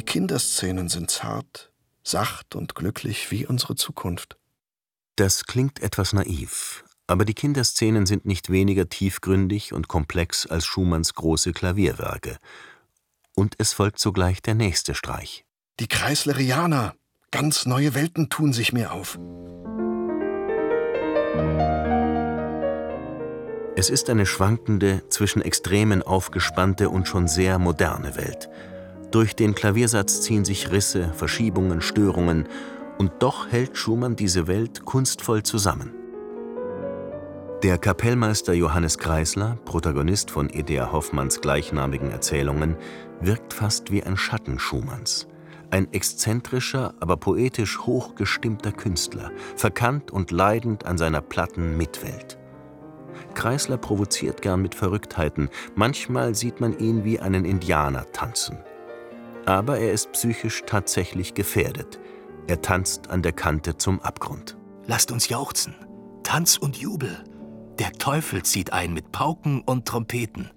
Kinderszenen sind zart, sacht und glücklich wie unsere Zukunft. Das klingt etwas naiv, aber die Kinderszenen sind nicht weniger tiefgründig und komplex als Schumanns große Klavierwerke. Und es folgt sogleich der nächste Streich. Die Kreislerianer, ganz neue Welten tun sich mir auf. Es ist eine schwankende, zwischen Extremen aufgespannte und schon sehr moderne Welt. Durch den Klaviersatz ziehen sich Risse, Verschiebungen, Störungen, und doch hält Schumann diese Welt kunstvoll zusammen. Der Kapellmeister Johannes Kreisler, Protagonist von E.D.A. Hoffmanns gleichnamigen Erzählungen, wirkt fast wie ein Schatten Schumanns. Ein exzentrischer, aber poetisch hochgestimmter Künstler, verkannt und leidend an seiner platten Mitwelt. Kreisler provoziert gern mit Verrücktheiten, manchmal sieht man ihn wie einen Indianer tanzen. Aber er ist psychisch tatsächlich gefährdet. Er tanzt an der Kante zum Abgrund. Lasst uns jauchzen, Tanz und Jubel. Der Teufel zieht ein mit Pauken und Trompeten.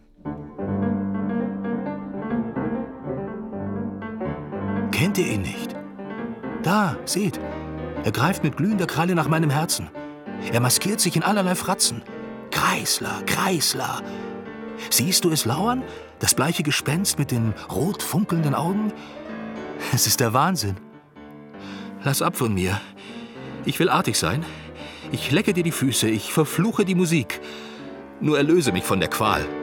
Kennt ihr ihn nicht? Da, seht, er greift mit glühender Kralle nach meinem Herzen. Er maskiert sich in allerlei Fratzen. Kreisler, Kreisler. Siehst du es lauern? Das bleiche Gespenst mit den rot funkelnden Augen? Es ist der Wahnsinn. Lass ab von mir. Ich will artig sein. Ich lecke dir die Füße, ich verfluche die Musik. Nur erlöse mich von der Qual.